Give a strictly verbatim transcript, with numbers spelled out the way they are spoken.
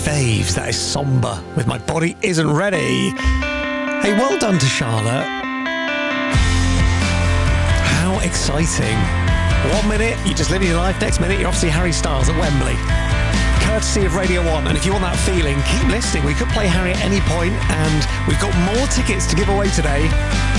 faves. That is Somber with My Body Isn't Ready. Hey, well done to Charlotte. How exciting. One minute, you're just living your life. Next minute, you're off to see Harry Styles at Wembley. Courtesy of Radio one. And if you want that feeling, keep listening. We could play Harry at any point, and we've got more tickets to give away today.